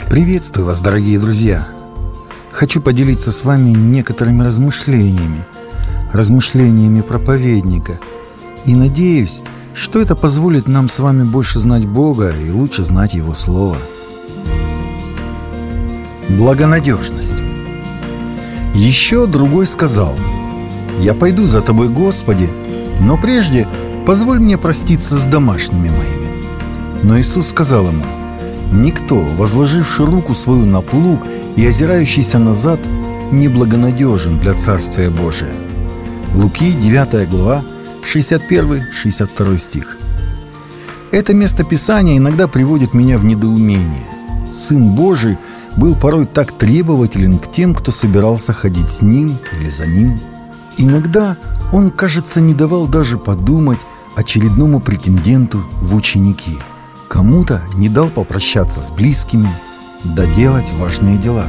Приветствую вас, дорогие друзья! Хочу поделиться с вами некоторыми размышлениями проповедника. И надеюсь, что это позволит нам с вами больше знать Бога и лучше знать Его Слово. Благонадежность. Еще другой сказал: «Я пойду за тобой, Господи, но прежде позволь мне проститься с домашними моими». Но Иисус сказал ему: «Никто, возложивший руку свою на плуг и озирающийся назад, неблагонадежен для Царствия Божия». Луки, 9 глава, 61-62 стих. Это местописание иногда приводит меня в недоумение. Сын Божий был порой так требователен к тем, кто собирался ходить с Ним или за Ним. Иногда Он, кажется, не давал даже подумать очередному претенденту в ученики. Кому-то не дал попрощаться с близкими, доделать важные дела.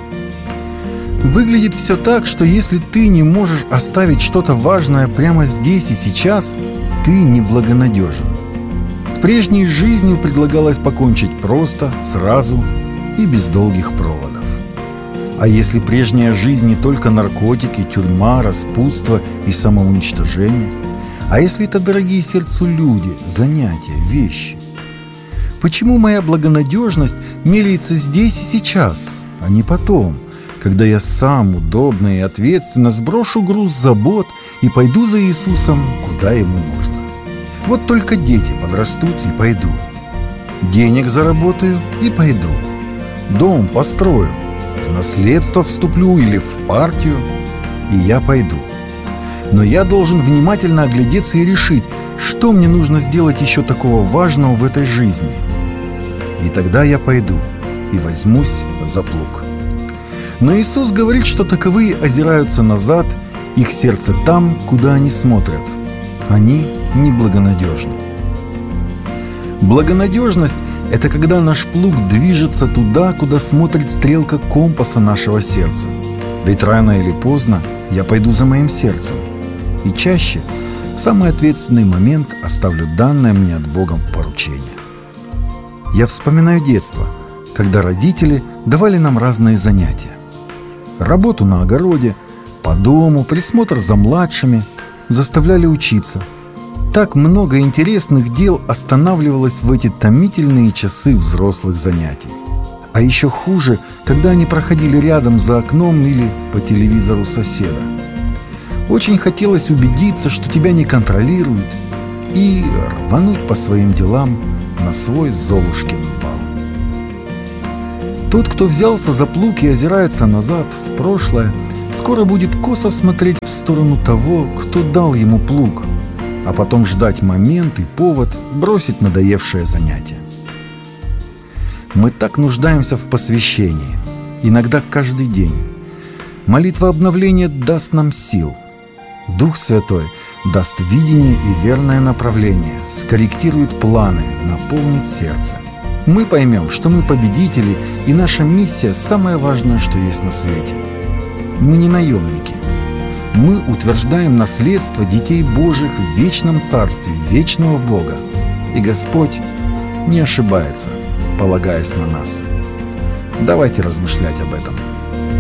Выглядит все так, что если ты не можешь оставить что-то важное прямо здесь и сейчас, ты неблагонадежен. С прежней жизнью предлагалось покончить просто, сразу и без долгих проводов. А если прежняя жизнь не только наркотики, тюрьма, распутство и самоуничтожение? А если это дорогие сердцу люди, занятия, вещи? Почему моя благонадежность меряется здесь и сейчас, а не потом, когда я сам удобно и ответственно сброшу груз забот и пойду за Иисусом, куда Ему нужно? Вот только дети подрастут и пойду. Денег заработаю и пойду. Дом построю, в наследство вступлю или в партию, и я пойду. Но я должен внимательно оглядеться и решить, что мне нужно сделать еще такого важного в этой жизни. И тогда я пойду и возьмусь за плуг. Но Иисус говорит, что таковые озираются назад, их сердце там, куда они смотрят. Они неблагонадежны. Благонадежность – это когда наш плуг движется туда, куда смотрит стрелка компаса нашего сердца. Ведь рано или поздно я пойду за моим сердцем. И чаще, в самый ответственный момент, оставлю данное мне от Бога поручение. Я вспоминаю детство, когда родители давали нам разные занятия. Работу на огороде, по дому, присмотр за младшими, заставляли учиться. Так много интересных дел останавливалось в эти томительные часы взрослых занятий. А еще хуже, когда они проходили рядом за окном или по телевизору соседа. Очень хотелось убедиться, что тебя не контролируют, и рвануть по своим делам на свой Золушкин бал. Тот, кто взялся за плуг и озирается назад, в прошлое, скоро будет косо смотреть в сторону того, кто дал ему плуг, а потом ждать момент и повод бросить надоевшее занятие. Мы так нуждаемся в посвящении, иногда каждый день. Молитва обновления даст нам сил. Дух Святой даст видение и верное направление, скорректирует планы, наполнит сердце. Мы поймем, что мы победители, и наша миссия – самое важное, что есть на свете. Мы не наемники. Мы утверждаем наследство детей Божьих в вечном царстве вечного Бога. И Господь не ошибается, полагаясь на нас. Давайте размышлять об этом.